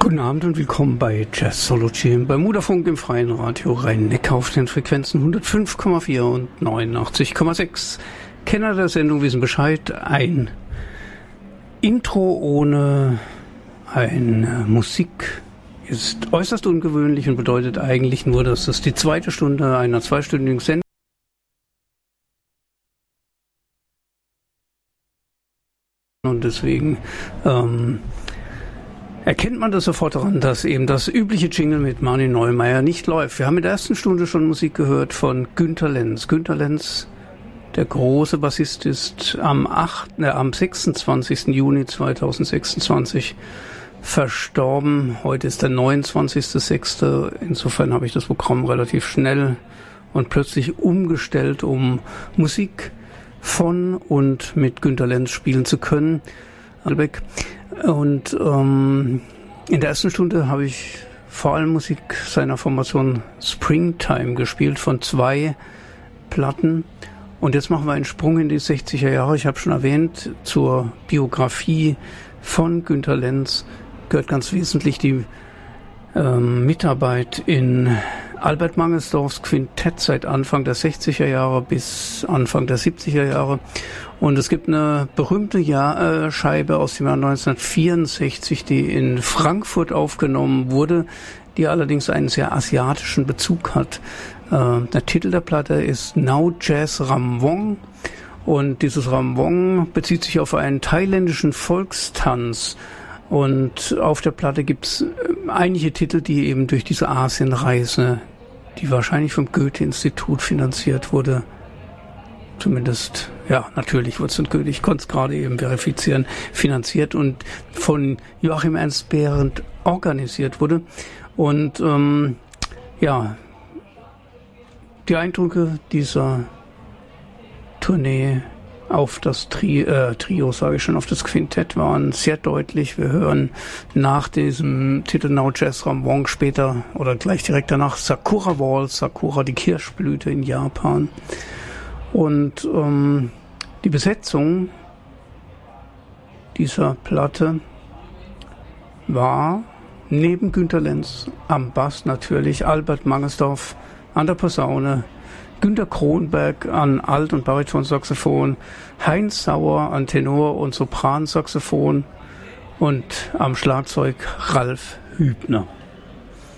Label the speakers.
Speaker 1: Guten Abend und willkommen bei Jazzology beim Mutterfunk im Freien Radio Rhein-Neckar auf den Frequenzen 105,4 und 89,6. Kenner der Sendung wissen Bescheid. Ein Intro ohne eine Musik ist äußerst ungewöhnlich und bedeutet eigentlich nur, dass es die zweite Stunde einer zweistündigen Sendung und deswegen erkennt man das sofort daran, dass eben das übliche Jingle mit Martin Neumeier nicht läuft. Wir haben in der ersten Stunde schon Musik gehört von Günter Lenz. Günter Lenz, der große Bassist, ist am 26. Juni 2026 verstorben. Heute ist der 29.06. Insofern habe ich das Programm relativ schnell und plötzlich umgestellt, um Musik von und mit Günter Lenz spielen zu können. Und in der ersten Stunde habe ich vor allem Musik seiner Formation Springtime gespielt von 2 Platten. Und jetzt machen wir einen Sprung in die 60er Jahre. Ich habe schon erwähnt, zur Biografie von Günter Lenz gehört ganz wesentlich die Mitarbeit in Albert Mangelsdorffs Quintett seit Anfang der 60er Jahre bis Anfang der 70er Jahre. Und es gibt eine berühmte Scheibe aus dem Jahr 1964, die in Frankfurt aufgenommen wurde, die allerdings einen sehr asiatischen Bezug hat. Der Titel der Platte ist Now Jazz Ram Wong. Und dieses Ram Wong bezieht sich auf einen thailändischen Volkstanz. Und auf der Platte gibt's einige Titel, die eben durch diese Asienreise, die wahrscheinlich vom Goethe-Institut finanziert wurde, zumindest, ja, natürlich wurde es von Goethe, ich konnte es gerade eben verifizieren, finanziert und von Joachim Ernst Behrendt organisiert wurde. Und ja, die Eindrücke dieser Tournee auf das Trio, sage ich schon, auf das Quintett waren sehr deutlich. Wir hören nach diesem Titel Now Jazz Ram Wong später oder gleich direkt danach Sakura Waltz, Sakura, die Kirschblüte in Japan. Und die Besetzung dieser Platte war neben Günter Lenz am Bass natürlich Albert Mangelsdorff an der Posaune, Günter Kronberg an Alt- und Baritonsaxophon, Heinz Sauer an Tenor- und Sopransaxophon und am Schlagzeug Ralf Hübner.